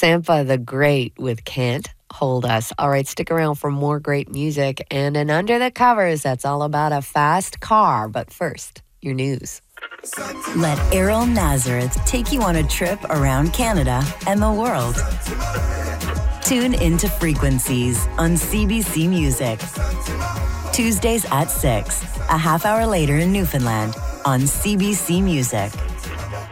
Sampa the Great with Can't Hold Us. All right, stick around for more great music and an Under the Covers that's all about a fast car. But first, your news. Let Errol Nazareth take you on a trip around Canada and the world. Tune into Frequencies on CBC Music. Tuesdays at 6, a half hour later in Newfoundland on CBC Music.